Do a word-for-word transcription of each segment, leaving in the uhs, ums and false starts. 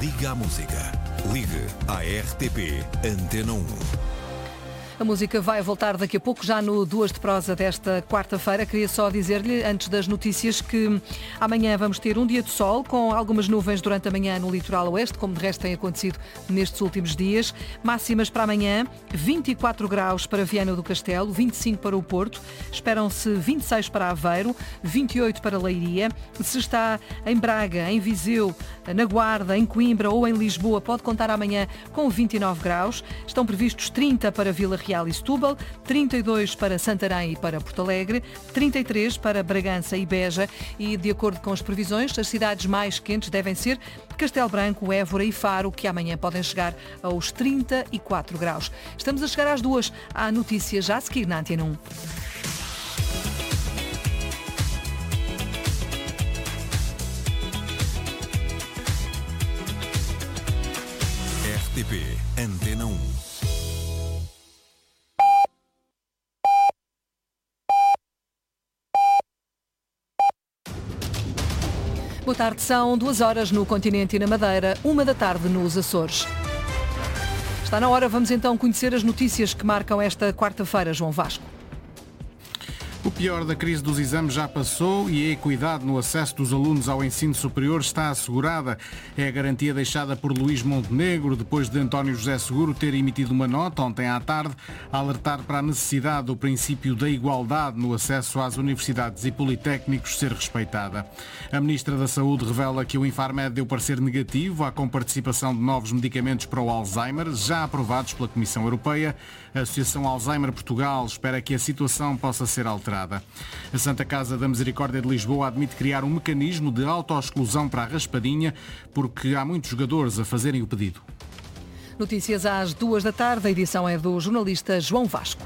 Liga à música. Ligue à R T P Antena um. A música vai voltar daqui a pouco, já no Duas de Prosa desta quarta-feira. Queria só dizer-lhe, antes das notícias, que amanhã vamos ter um dia de sol, com algumas nuvens durante a manhã no litoral oeste, como de resto tem acontecido nestes últimos dias. Máximas para amanhã, vinte e quatro graus para Viana do Castelo, vinte e cinco para o Porto. Esperam-se vinte e seis para Aveiro, vinte e oito para Leiria. Se está em Braga, em Viseu, na Guarda, em Coimbra ou em Lisboa, pode contar amanhã com vinte e nove graus. Estão previstos trinta para Vila Real e Setúbal, trinta e dois para Santarém e para Porto Alegre, trinta e três para Bragança e Beja e, de acordo com as previsões, as cidades mais quentes devem ser Castelo Branco, Évora e Faro, que amanhã podem chegar aos trinta e quatro graus. Estamos a chegar às duas. Há notícias já a seguir na Antena um. R T P Antena um. Boa tarde, são duas horas no continente e na Madeira, uma da tarde nos Açores. Está na hora, vamos então conhecer as notícias que marcam esta quarta-feira, João Vasco. O pior da crise dos exames já passou e a equidade no acesso dos alunos ao ensino superior está assegurada. É a garantia deixada por Luís Montenegro, depois de António José Seguro ter emitido uma nota ontem à tarde a alertar para a necessidade do princípio da igualdade no acesso às universidades e politécnicos ser respeitada. A Ministra da Saúde revela que o Infarmed deu parecer negativo à comparticipação de novos medicamentos para o Alzheimer, já aprovados pela Comissão Europeia. A Associação Alzheimer Portugal espera que a situação possa ser alterada. A Santa Casa da Misericórdia de Lisboa admite criar um mecanismo de autoexclusão para a raspadinha, porque há muitos jogadores a fazerem o pedido. Notícias às duas da tarde, a edição é do jornalista João Vasco.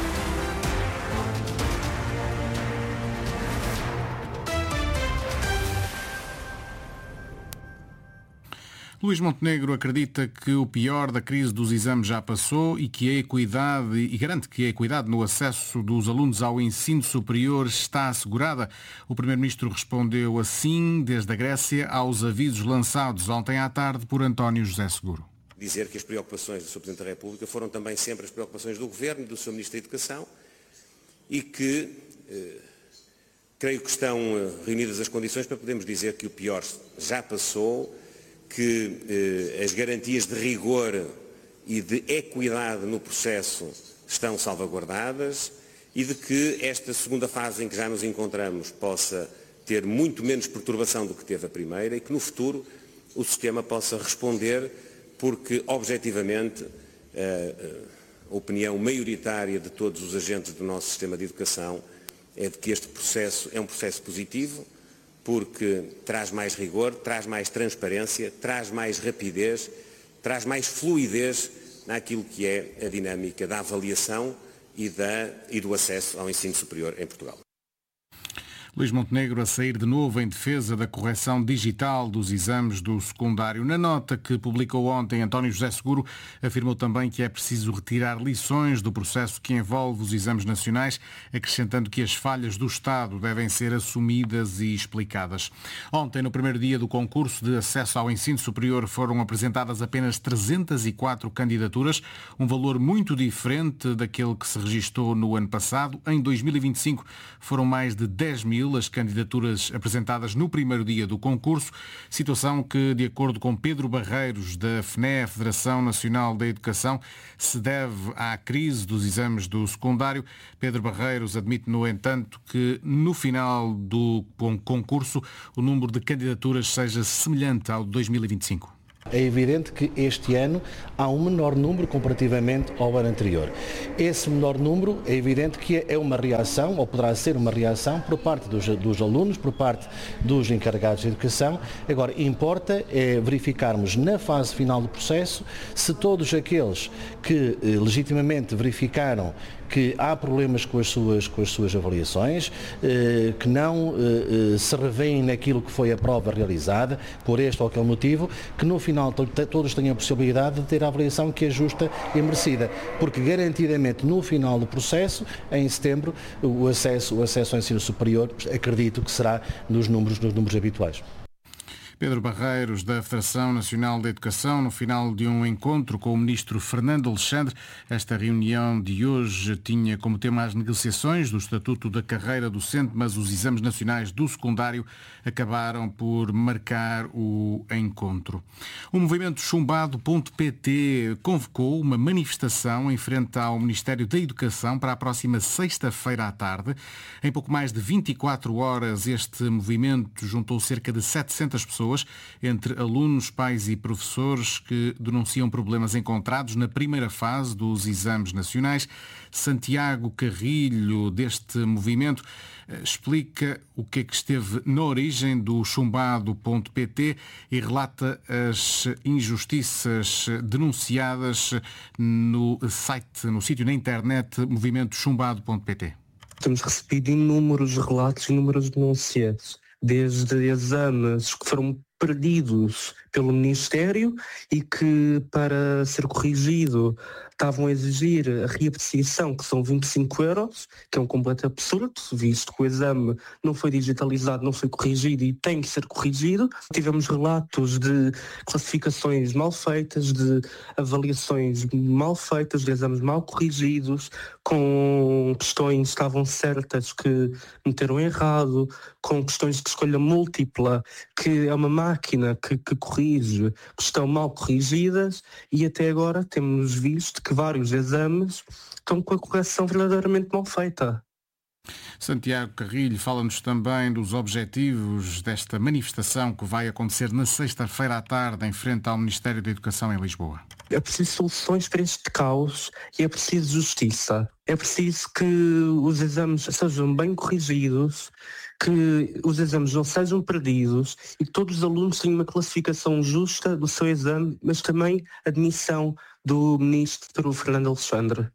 Luís Montenegro acredita que o pior da crise dos exames já passou e que a equidade e garante que a equidade no acesso dos alunos ao ensino superior está assegurada. O Primeiro-Ministro respondeu assim, desde a Grécia, aos avisos lançados ontem à tarde por António José Seguro. Dizer que as preocupações do senhor Presidente da República foram também sempre as preocupações do Governo e do senhor Ministro da Educação e que eh, creio que estão eh, reunidas as condições para podermos dizer que o pior já passou, que eh, as garantias de rigor e de equidade no processo estão salvaguardadas e de que esta segunda fase em que já nos encontramos possa ter muito menos perturbação do que teve a primeira e que no futuro o sistema possa responder, porque objetivamente a, a opinião maioritária de todos os agentes do nosso sistema de educação é de que este processo é um processo positivo, porque traz mais rigor, traz mais transparência, traz mais rapidez, traz mais fluidez naquilo que é a dinâmica da avaliação e, da, e do acesso ao ensino superior em Portugal. Luís Montenegro a sair de novo em defesa da correção digital dos exames do secundário. Na nota que publicou ontem, António José Seguro afirmou também que é preciso retirar lições do processo que envolve os exames nacionais, acrescentando que as falhas do Estado devem ser assumidas e explicadas. Ontem, no primeiro dia do concurso de acesso ao ensino superior, foram apresentadas apenas trezentas e quatro candidaturas, um valor muito diferente daquele que se registou no ano passado. Em dois mil e vinte e cinco foram mais de dez mil as candidaturas apresentadas no primeiro dia do concurso, situação que, de acordo com Pedro Barreiros, da F N E, Federação Nacional da Educação, se deve à crise dos exames do secundário. Pedro Barreiros admite, no entanto, que no final do concurso o número de candidaturas seja semelhante ao de dois mil e vinte e cinco. É evidente que este ano há um menor número comparativamente ao ano anterior. Esse menor número é evidente que é uma reação, ou poderá ser uma reação, por parte dos, dos alunos, por parte dos encarregados de educação. Agora, importa é verificarmos na fase final do processo se todos aqueles que eh, legitimamente verificaram que há problemas com as suas, com as suas avaliações, eh, que não eh, se revêem naquilo que foi a prova realizada, por este ou aquele motivo, que no final todos tenham a possibilidade de ter a avaliação que é justa e merecida, porque garantidamente no final do processo, em setembro, o acesso, o acesso ao ensino superior, acredito que será nos números, nos números habituais. Pedro Barreiros, da Federação Nacional da Educação, no final de um encontro com o ministro Fernando Alexandre. Esta reunião de hoje tinha como tema as negociações do Estatuto da Carreira Docente, mas os exames nacionais do secundário acabaram por marcar o encontro. O movimento chumbado ponto pt convocou uma manifestação em frente ao Ministério da Educação para a próxima sexta-feira à tarde. Em pouco mais de vinte e quatro horas, este movimento juntou cerca de setecentas pessoas, entre alunos, pais e professores, que denunciam problemas encontrados na primeira fase dos exames nacionais. Santiago Carrilho, deste movimento, explica o que é que esteve na origem do chumbado ponto pt e relata as injustiças denunciadas no site, no sítio na internet movimento chumbado ponto pt. Temos recebido inúmeros relatos, inúmeras denúncias, desde exames que foram perdidos pelo Ministério e que, para ser corrigido, estavam a exigir a reapreciação, que são vinte e cinco euros, que é um completo absurdo, visto que o exame não foi digitalizado, não foi corrigido e tem que ser corrigido. Tivemos relatos de classificações mal feitas, de avaliações mal feitas, de exames mal corrigidos, com questões que estavam certas que meteram errado, com questões de escolha múltipla, que é uma máquina que, que corrige, que estão mal corrigidas, e até agora temos visto que vários exames estão com a correção verdadeiramente mal feita. Santiago Carrilho fala-nos também dos objetivos desta manifestação que vai acontecer na sexta-feira à tarde em frente ao Ministério da Educação em Lisboa. É preciso soluções para este caos e é preciso justiça. É preciso que os exames sejam bem corrigidos, que os exames não sejam perdidos e que todos os alunos tenham uma classificação justa do seu exame, mas também admissão do ministro Fernando Alexandre.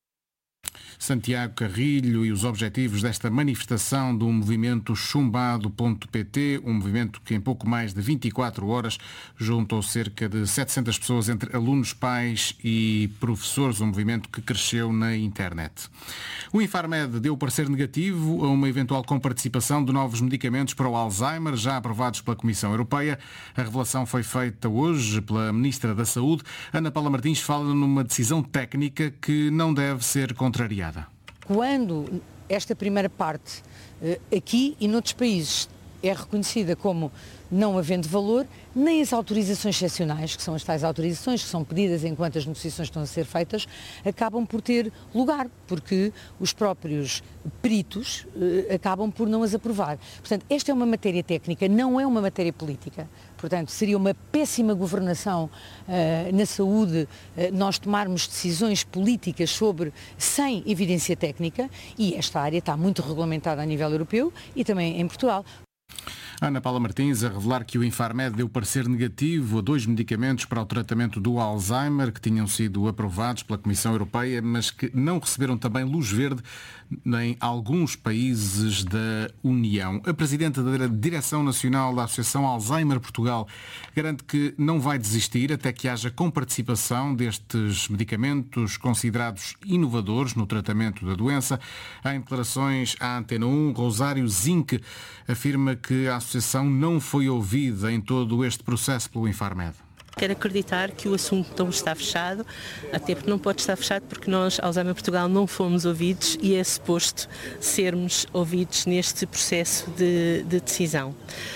Santiago Carrilho e os objetivos desta manifestação do movimento chumbado ponto pt, um movimento que em pouco mais de vinte e quatro horas juntou cerca de setecentas pessoas entre alunos, pais e professores, um movimento que cresceu na internet. O Infarmed deu parecer negativo a uma eventual comparticipação de novos medicamentos para o Alzheimer, já aprovados pela Comissão Europeia. A revelação foi feita hoje pela Ministra da Saúde. Ana Paula Martins fala numa decisão técnica que não deve ser contrariada. Quando esta primeira parte, aqui e noutros países, é reconhecida como não havendo valor, nem as autorizações excepcionais, que são as tais autorizações que são pedidas enquanto as negociações estão a ser feitas, acabam por ter lugar, porque os próprios peritos eh, acabam por não as aprovar. Portanto, esta é uma matéria técnica, não é uma matéria política. Portanto, seria uma péssima governação uh, na saúde uh, nós tomarmos decisões políticas sobre sem evidência técnica, e esta área está muito regulamentada a nível europeu e também em Portugal. Ana Paula Martins a revelar que o Infarmed deu parecer negativo a dois medicamentos para o tratamento do Alzheimer que tinham sido aprovados pela Comissão Europeia, mas que não receberam também luz verde em alguns países da União. A Presidenta da Direção Nacional da Associação Alzheimer Portugal garante que não vai desistir até que haja comparticipação destes medicamentos considerados inovadores no tratamento da doença. Em declarações à Antena um, Rosário Zinck afirma que a associação não foi ouvida em todo este processo pelo Infarmed. Quero acreditar que o assunto não está fechado, até porque não pode estar fechado porque nós, Alzheimer Portugal, não fomos ouvidos e é suposto sermos ouvidos neste processo de, de decisão.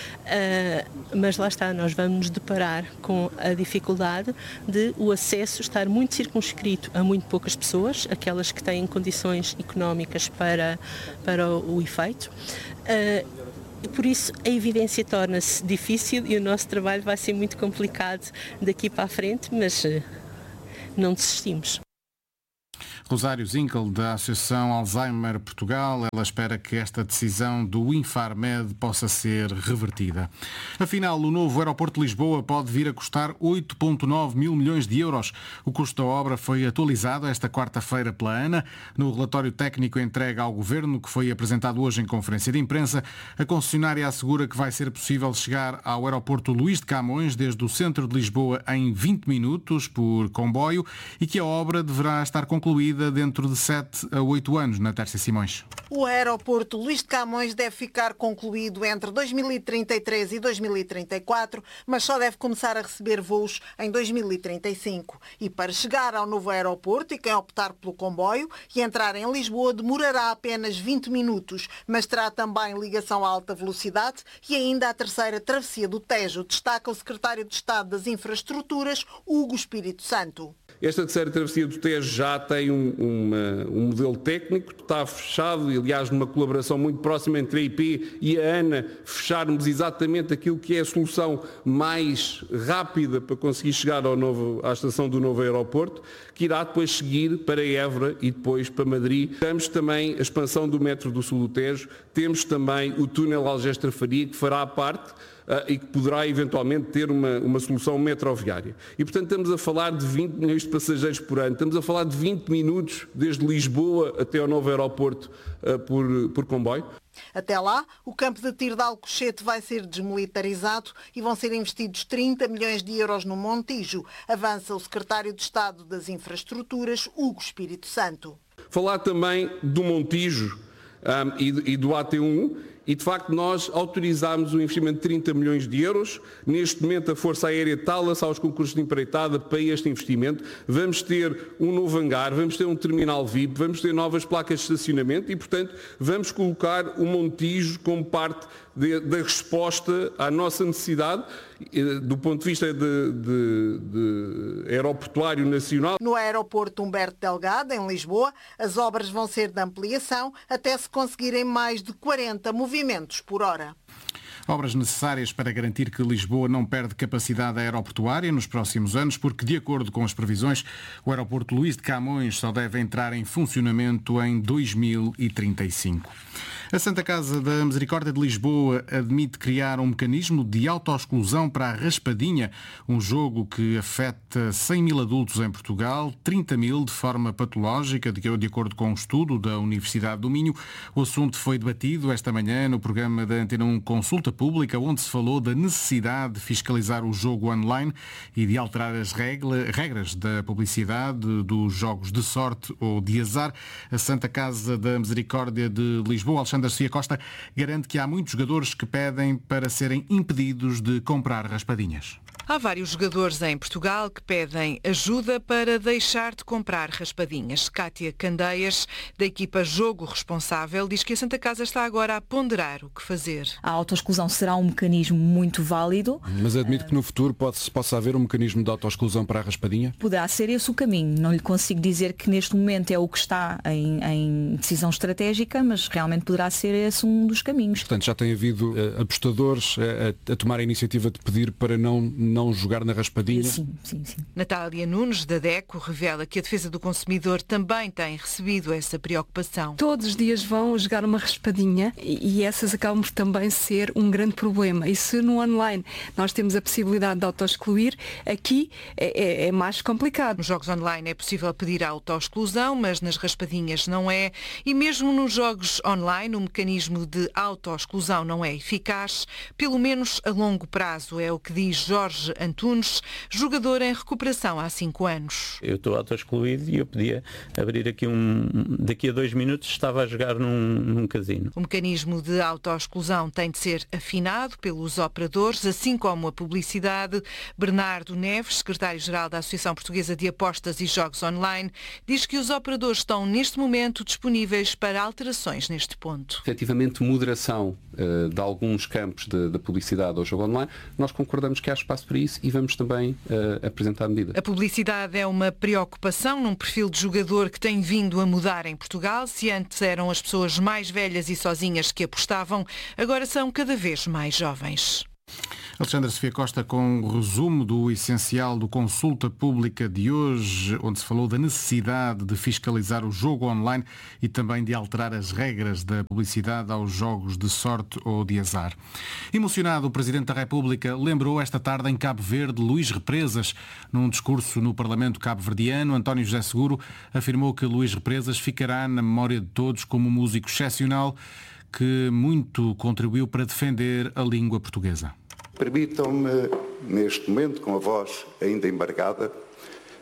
Uh, mas lá está, nós vamos nos deparar com a dificuldade de o acesso estar muito circunscrito a muito poucas pessoas, aquelas que têm condições económicas para, para o, o efeito. Uh, Por isso, a evidência torna-se difícil e o nosso trabalho vai ser muito complicado daqui para a frente, mas não desistimos. Rosário Zinkel, da Associação Alzheimer Portugal, ela espera que esta decisão do Infarmed possa ser revertida. Afinal, o novo aeroporto de Lisboa pode vir a custar oito vírgula nove mil milhões de euros. O custo da obra foi atualizado esta quarta-feira pela ANA. No relatório técnico entregue ao Governo, que foi apresentado hoje em conferência de imprensa, a concessionária assegura que vai ser possível chegar ao aeroporto Luís de Camões desde o centro de Lisboa em vinte minutos por comboio e que a obra deverá estar concluída construída dentro de sete a oito anos, na Tércia Simões. O aeroporto Luís de Camões deve ficar concluído entre dois mil e trinta e três e dois mil e trinta e quatro, mas só deve começar a receber voos em dois mil e trinta e cinco. E para chegar ao novo aeroporto, e quem optar pelo comboio e entrar em Lisboa demorará apenas vinte minutos, mas terá também ligação a alta velocidade e ainda a terceira travessia do Tejo, destaca o secretário de Estado das Infraestruturas, Hugo Espírito Santo. Esta terceira travessia do Tejo já tem um, uma, um modelo técnico, está fechado, e aliás numa colaboração muito próxima entre a I P e a ANA, fecharmos exatamente aquilo que é a solução mais rápida para conseguir chegar ao novo, à estação do novo aeroporto, que irá depois seguir para Évora e depois para Madrid. Temos também a expansão do metro do sul do Tejo, temos também o túnel Algestra-Faria, que fará a parte Uh, e que poderá eventualmente ter uma, uma solução metroviária. E, portanto, estamos a falar de vinte milhões de passageiros por ano, estamos a falar de vinte minutos desde Lisboa até ao novo aeroporto uh, por, por comboio. Até lá, o campo de tiro de Alcochete vai ser desmilitarizado e vão ser investidos trinta milhões de euros no Montijo, avança o secretário de Estado das Infraestruturas, Hugo Espírito Santo. Falar também do Montijo um, e, e do A T um, e de facto nós autorizámos um investimento de trinta milhões de euros. Neste momento a Força Aérea está-se aos concursos de empreitada para este investimento. Vamos ter um novo hangar, vamos ter um terminal V I P, vamos ter novas placas de estacionamento e, portanto, vamos colocar o Montijo como parte de, da resposta à nossa necessidade do ponto de vista de, de, de aeroportuário nacional. No aeroporto Humberto Delgado, em Lisboa, as obras vão ser de ampliação até se conseguirem mais de quarenta movimentos por hora. Obras necessárias para garantir que Lisboa não perde capacidade aeroportuária nos próximos anos, porque, de acordo com as previsões, o aeroporto Luís de Camões só deve entrar em funcionamento em dois mil e trinta e cinco. A Santa Casa da Misericórdia de Lisboa admite criar um mecanismo de autoexclusão para a raspadinha, um jogo que afeta cem mil adultos em Portugal, trinta mil de forma patológica, de acordo com um estudo da Universidade do Minho. O assunto foi debatido esta manhã no programa da Antena um Consulta Pública, onde se falou da necessidade de fiscalizar o jogo online e de alterar as regras da publicidade dos jogos de sorte ou de azar. A Santa Casa da Misericórdia de Lisboa, Alexandre Sofia Costa, garante que há muitos jogadores que pedem para serem impedidos de comprar raspadinhas. Há vários jogadores em Portugal que pedem ajuda para deixar de comprar raspadinhas. Cátia Candeias, da equipa Jogo Responsável, diz que a Santa Casa está agora a ponderar o que fazer. A autoexclusão será um mecanismo muito válido. Mas admito que no futuro pode, possa haver um mecanismo de autoexclusão para a raspadinha? Poderá ser esse o caminho. Não lhe consigo dizer que neste momento é o que está em, em decisão estratégica, mas realmente poderá ser esse um dos caminhos. Portanto, já tem havido uh, apostadores a, a tomar a iniciativa de pedir para não... não jogar na raspadinha? Sim, sim, sim. Natália Nunes, da DECO, revela que a defesa do consumidor também tem recebido essa preocupação. Todos os dias vão jogar uma raspadinha e essas acabam por também ser um grande problema. E se no online nós temos a possibilidade de autoexcluir, aqui é, é, é mais complicado. Nos jogos online é possível pedir a autoexclusão, mas nas raspadinhas não é. E mesmo nos jogos online o mecanismo de autoexclusão não é eficaz, pelo menos a longo prazo, é o que diz Jorge Antunes, jogador em recuperação há cinco anos. Eu estou auto-excluído e eu podia abrir aqui um... Daqui a dois minutos estava a jogar num, num casino. O mecanismo de auto-exclusão tem de ser afinado pelos operadores, assim como a publicidade. Bernardo Neves, secretário-geral da Associação Portuguesa de Apostas e Jogos Online, diz que os operadores estão neste momento disponíveis para alterações neste ponto. Efetivamente, moderação uh, de alguns campos da publicidade ao jogo online, nós concordamos que há espaço para isso e vamos também uh, apresentar a medida. A publicidade é uma preocupação num perfil de jogador que tem vindo a mudar em Portugal. Se antes eram as pessoas mais velhas e sozinhas que apostavam, agora são cada vez mais jovens. Alexandra Sofia Costa com um resumo do essencial do Consulta Pública de hoje, onde se falou da necessidade de fiscalizar o jogo online e também de alterar as regras da publicidade aos jogos de sorte ou de azar. Emocionado, o Presidente da República lembrou esta tarde em Cabo Verde Luís Represas. Num discurso no Parlamento cabo-verdiano, António José Seguro afirmou que Luís Represas ficará na memória de todos como um músico excepcional que muito contribuiu para defender a língua portuguesa. Permitam-me, neste momento, com a voz ainda embargada,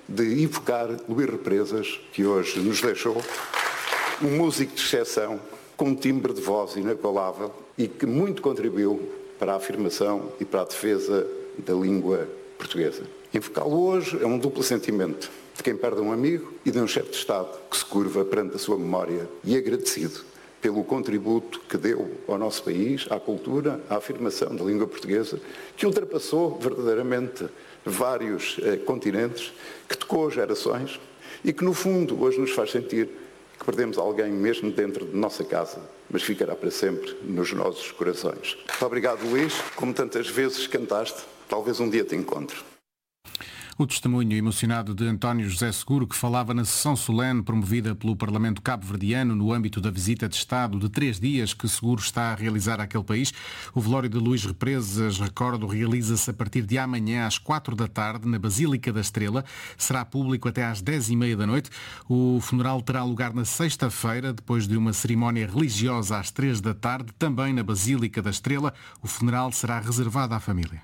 de invocar Luís Represas, que hoje nos deixou, um músico de exceção, com um timbre de voz inabalável e que muito contribuiu para a afirmação e para a defesa da língua portuguesa. Invocá-lo hoje é um duplo sentimento de quem perde um amigo e de um chefe de Estado que se curva perante a sua memória e agradecido pelo contributo que deu ao nosso país, à cultura, à afirmação da língua portuguesa, que ultrapassou verdadeiramente vários eh, continentes, que tocou gerações e que, no fundo, hoje nos faz sentir que perdemos alguém mesmo dentro de nossa casa, mas ficará para sempre nos nossos corações. Muito obrigado, Luís. Como tantas vezes cantaste, talvez um dia te encontre. O testemunho emocionado de António José Seguro, que falava na sessão solene promovida pelo Parlamento cabo-verdiano no âmbito da visita de Estado de três dias que Seguro está a realizar àquele país. O velório de Luís Represas, recordo, realiza-se a partir de amanhã às quatro da tarde na Basílica da Estrela. Será público até às dez e meia da noite. O funeral terá lugar na sexta-feira, depois de uma cerimónia religiosa às três da tarde, também na Basílica da Estrela. O funeral será reservado à família.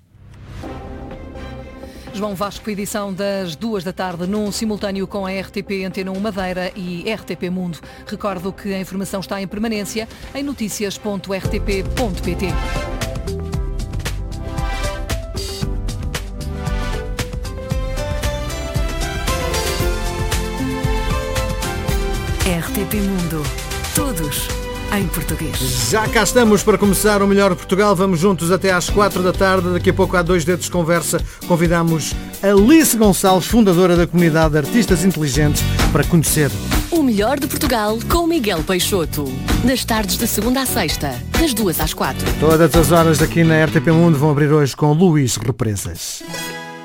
João Vasco, edição das duas da tarde, num simultâneo com a R T P Antena um Madeira e R T P Mundo. Recordo que a informação está em permanência em notícias ponto r t p ponto p t. R T P Mundo. Todos em português. Já cá estamos para começar o Melhor de Portugal. Vamos juntos até às quatro da tarde. Daqui a pouco há dois dedos de conversa. Convidamos Alice Gonçalves, fundadora da comunidade de Artistas Inteligentes, para conhecer o Melhor de Portugal com Miguel Peixoto. Nas tardes de segunda à sexta, das duas às quatro. Todas as horas aqui na R T P Mundo vão abrir hoje com Luís Represas.